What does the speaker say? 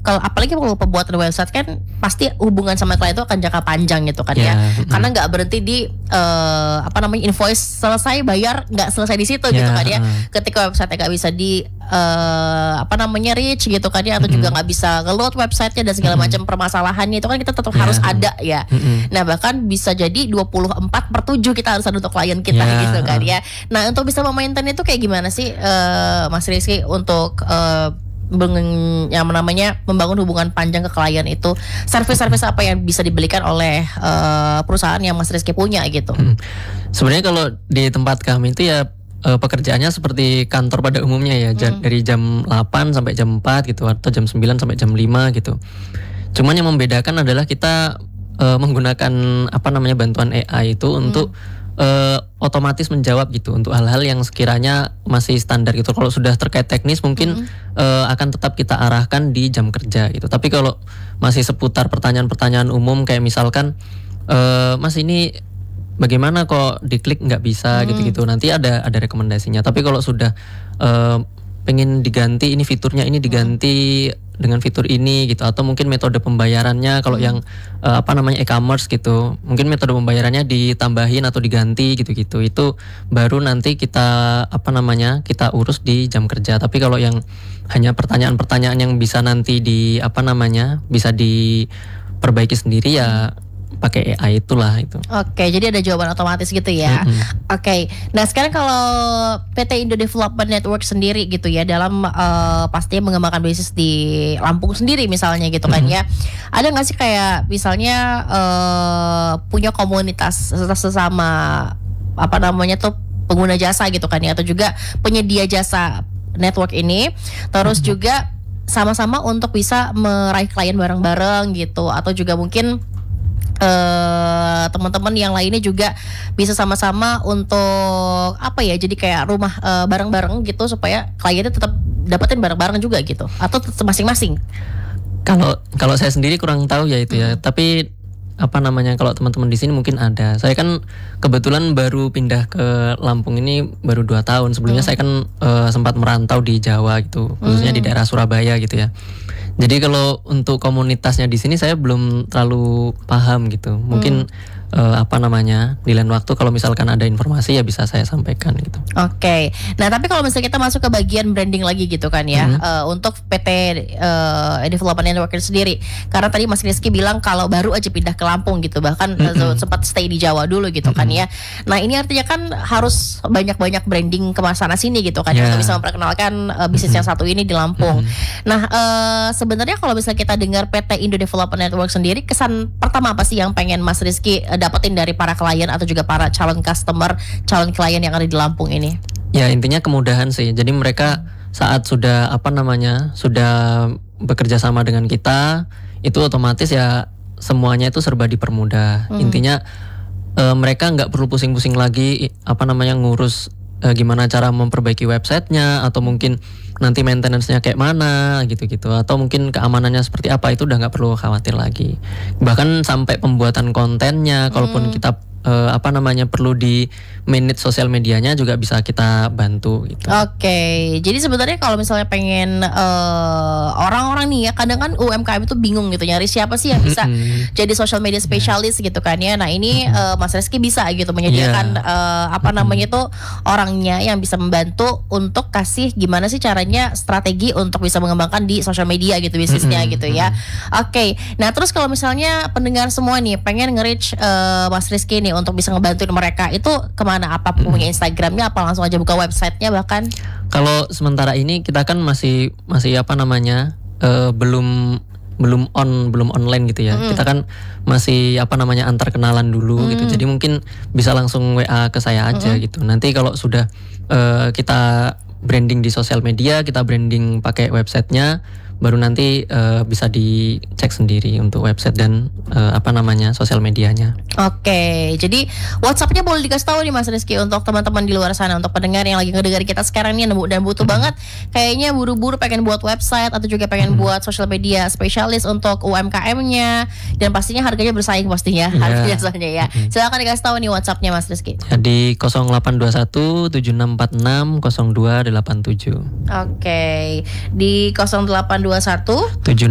kalau apalagi kalau pembuatan website kan pasti hubungan sama klien itu akan jangka panjang gitu kan ya. Karena nggak berhenti di invoice selesai bayar nggak selesai di situ gitu kan ya. Ketika website nggak bisa di reach gitu kan ya, atau juga nggak bisa nge-load websitenya dan segala macam permasalahannya itu kan kita tetap harus ada ya. Nah bahkan bisa jadi 24/7 kita harus ada untuk klien kita gitu kan ya. Nah untuk bisa memaintain itu kayak gimana sih Mas Rizky untuk membangun hubungan panjang ke klien itu, service-service apa yang bisa diberikan oleh perusahaan yang Mas Rizky punya gitu? Sebenarnya kalau di tempat kami itu ya pekerjaannya seperti kantor pada umumnya ya, dari jam 8 sampai jam 4 gitu, atau jam 9 sampai jam 5 gitu. Cuman yang membedakan adalah kita menggunakan bantuan AI itu untuk otomatis menjawab gitu untuk hal-hal yang sekiranya masih standar gitu. Kalau sudah terkait teknis mungkin akan tetap kita arahkan di jam kerja gitu. Tapi kalau masih seputar pertanyaan-pertanyaan umum kayak misalkan Mas ini bagaimana kok diklik nggak bisa gitu-gitu, nanti ada rekomendasinya. Tapi kalau sudah pengen diganti ini fiturnya, ini diganti dengan fitur ini gitu, atau mungkin metode pembayarannya kalau yang e-commerce gitu, mungkin metode pembayarannya ditambahin atau diganti gitu-gitu, itu baru nanti kita kita urus di jam kerja. Tapi kalau yang hanya pertanyaan-pertanyaan yang bisa nanti bisa diperbaiki sendiri ya pakai AI itulah itu. Oke, jadi ada jawaban otomatis gitu ya. Oke. Nah, sekarang kalau PT Indo Development Network sendiri gitu ya, dalam pastinya mengembangkan bisnis di Lampung sendiri misalnya gitu kan ya. Ada nggak sih kayak misalnya punya komunitas sesama pengguna jasa gitu kan ya, atau juga penyedia jasa network ini, terus juga sama-sama untuk bisa meraih klien bareng-bareng gitu, atau juga mungkin teman-teman yang lainnya juga bisa sama-sama untuk jadi kayak rumah bareng-bareng gitu, supaya kliennya tetap dapetin bareng-bareng juga gitu, atau masing-masing? Kalau saya sendiri kurang tahu ya itu ya. Tapi kalau teman-teman di sini mungkin ada. Saya kan kebetulan baru pindah ke Lampung ini baru 2 tahun. Sebelumnya saya kan sempat merantau di Jawa gitu, khususnya di daerah Surabaya gitu ya. Jadi kalau untuk komunitasnya di sini saya belum terlalu paham gitu. Mungkin di lain waktu kalau misalkan ada informasi ya bisa saya sampaikan gitu. Oke. Nah, tapi kalau misalnya kita masuk ke bagian branding lagi gitu kan ya, untuk PT Development Network sendiri. Karena tadi Mas Rizky bilang kalau baru aja pindah ke Lampung gitu, bahkan sempat stay di Jawa dulu gitu kan ya. Nah, ini artinya kan harus banyak-banyak branding ke sana sini gitu kan, untuk bisa memperkenalkan bisnis yang satu ini di Lampung. Nah, sebenarnya kalau misalnya kita dengar PT Indo Development Network sendiri, kesan pertama apa sih yang pengen Mas Rizky dapetin dari para klien atau juga para calon customer, calon klien yang ada di Lampung ini? Ya, intinya kemudahan sih. Jadi mereka saat sudah sudah bekerja sama dengan kita, itu otomatis ya semuanya itu serba dipermudah. Intinya mereka nggak perlu pusing-pusing lagi ngurus gimana cara memperbaiki websitenya, atau mungkin nanti maintenance-nya kayak mana gitu-gitu, atau mungkin keamanannya seperti apa, itu udah nggak perlu khawatir lagi. Bahkan sampai pembuatan kontennya, kalaupun kita perlu di manage sosial medianya juga bisa kita bantu gitu. Oke, jadi sebenarnya kalau misalnya pengen orang-orang nih ya, kadang kan UMKM itu bingung gitu nyari siapa sih yang bisa jadi social media specialist gitu kan ya. Nah ini Mas Rizky bisa gitu menyediakan itu orangnya yang bisa membantu untuk kasih gimana sih caranya strategi untuk bisa mengembangkan di social media gitu bisnisnya gitu ya. Oke, nah terus kalau misalnya pendengar semua nih pengen nge-reach Mas Rizky nih untuk bisa ngebantuin mereka, itu kemana? Apa punya Instagramnya, apa langsung aja buka websitenya bahkan? Kalau sementara ini kita kan masih belum online gitu ya. Kita kan masih antar kenalan dulu gitu. Jadi mungkin bisa langsung WA ke saya aja gitu. Nanti kalau sudah kita branding di sosial media, kita branding pakai websitenya, baru nanti bisa dicek sendiri untuk website dan sosial medianya. Oke, jadi WhatsApp-nya boleh dikasih tahu nih Mas Rizky untuk teman-teman di luar sana, untuk pendengar yang lagi ngedengar kita sekarang nih dan butuh banget kayaknya buru-buru pengen buat website atau juga pengen buat social media spesialis untuk UMKM-nya, dan pastinya harganya bersaing pastinya biasanya ya. Silakan dikasih tahu nih WhatsApp-nya Mas Rizky. Ya, di 0821 7646 0287. Oke, di 0821 7